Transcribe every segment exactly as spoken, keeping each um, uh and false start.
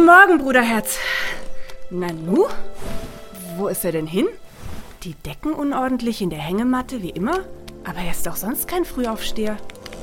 Morgen, Bruderherz. Nanu? Wo ist er denn hin? Die Decken unordentlich in der Hängematte, wie immer? Aber er ist doch sonst kein Frühaufsteher.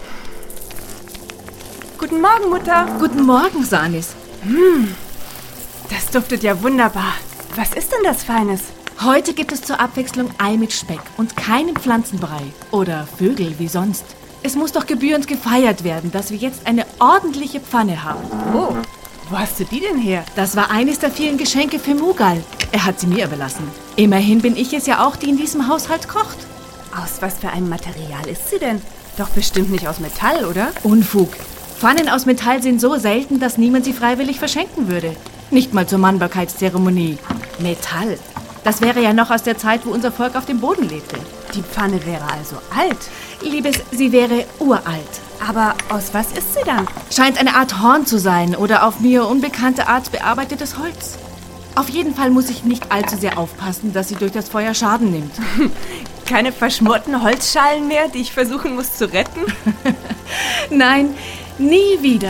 Guten Morgen, Mutter. Guten Morgen, Sanis. Hm, das duftet ja wunderbar. Was ist denn das Feines? Heute gibt es zur Abwechslung Ei mit Speck und keinen Pflanzenbrei. Oder Vögel wie sonst. Es muss doch gebührend gefeiert werden, dass wir jetzt eine ordentliche Pfanne haben. Oh, wo hast du die denn her? Das war eines der vielen Geschenke für Mughal. Er hat sie mir überlassen. Immerhin bin ich es ja auch, die in diesem Haushalt kocht. Aus was für einem Material ist sie denn? Doch bestimmt nicht aus Metall, oder? Unfug. Pfannen aus Metall sind so selten, dass niemand sie freiwillig verschenken würde. Nicht mal zur Mannbarkeitszeremonie. Metall. Das wäre ja noch aus der Zeit, wo unser Volk auf dem Boden lebte. Die Pfanne wäre also alt. Liebes, sie wäre uralt. Aber aus was ist sie dann? Scheint eine Art Horn zu sein oder auf mir unbekannte Art bearbeitetes Holz. Auf jeden Fall muss ich nicht allzu sehr aufpassen, dass sie durch das Feuer Schaden nimmt. Keine verschmorten Holzschalen mehr, die ich versuchen muss zu retten? Nein, nie wieder.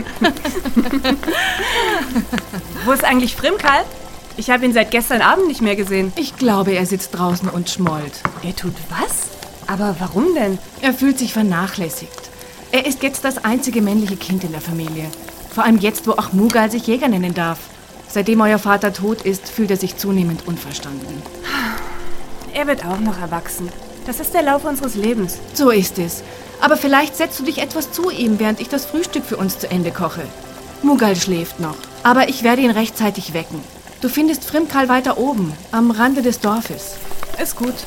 Wo ist eigentlich Frimkal? Ich habe ihn seit gestern Abend nicht mehr gesehen. Ich glaube, er sitzt draußen und schmollt. Er tut was? Aber warum denn? Er fühlt sich vernachlässigt. Er ist jetzt das einzige männliche Kind in der Familie. Vor allem jetzt, wo auch Mughal sich Jäger nennen darf. Seitdem euer Vater tot ist, fühlt er sich zunehmend unverstanden. Er wird auch noch erwachsen. Das ist der Lauf unseres Lebens. So ist es. Aber vielleicht setzt du dich etwas zu ihm, während ich das Frühstück für uns zu Ende koche. Mughal schläft noch, aber ich werde ihn rechtzeitig wecken. Du findest Frimkal weiter oben, am Rande des Dorfes. Ist gut.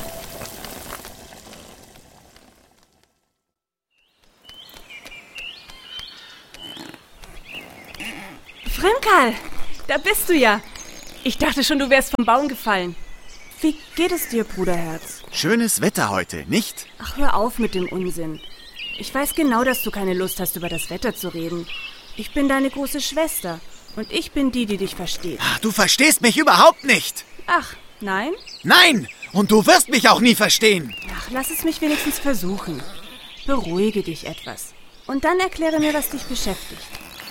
Frimkal, da bist du ja. Ich dachte schon, du wärst vom Baum gefallen. Wie geht es dir, Bruderherz? Schönes Wetter heute, nicht? Ach, hör auf mit dem Unsinn. Ich weiß genau, dass du keine Lust hast, über das Wetter zu reden. Ich bin deine große Schwester und ich bin die, die dich versteht. Ach, du verstehst mich überhaupt nicht. Ach, nein? Nein, und du wirst mich auch nie verstehen. Ach, lass es mich wenigstens versuchen. Beruhige dich etwas und dann erkläre mir, was dich beschäftigt.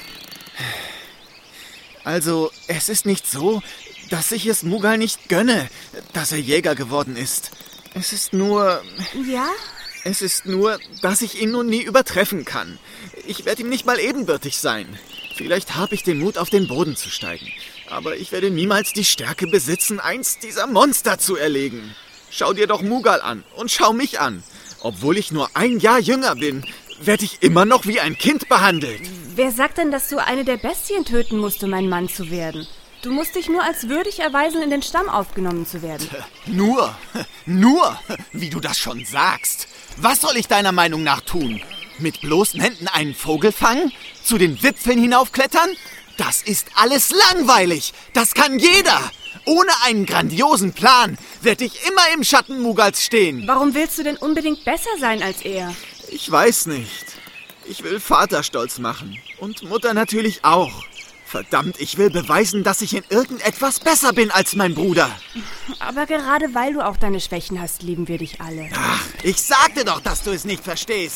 Also, es ist nicht so, dass ich es Mughal nicht gönne, dass er Jäger geworden ist. Es ist nur... Ja? Es ist nur, dass ich ihn nun nie übertreffen kann. Ich werde ihm nicht mal ebenbürtig sein. Vielleicht habe ich den Mut, auf den Boden zu steigen. Aber ich werde niemals die Stärke besitzen, eins dieser Monster zu erlegen. Schau dir doch Mughal an und schau mich an. Obwohl ich nur ein Jahr jünger bin, werde ich immer noch wie ein Kind behandelt. Wer sagt denn, dass du eine der Bestien töten musst, um ein Mann zu werden? Du musst dich nur als würdig erweisen, in den Stamm aufgenommen zu werden. Nur, nur, wie du das schon sagst. Was soll ich deiner Meinung nach tun? Mit bloßen Händen einen Vogel fangen? Zu den Wipfeln hinaufklettern? Das ist alles langweilig. Das kann jeder. Ohne einen grandiosen Plan werde ich immer im Schatten Mughals stehen. Warum willst du denn unbedingt besser sein als er? Ich weiß nicht. Ich will Vater stolz machen. Und Mutter natürlich auch. Verdammt, ich will beweisen, dass ich in irgendetwas besser bin als mein Bruder. Aber gerade weil du auch deine Schwächen hast, lieben wir dich alle. Ach, ich sagte doch, dass du es nicht verstehst.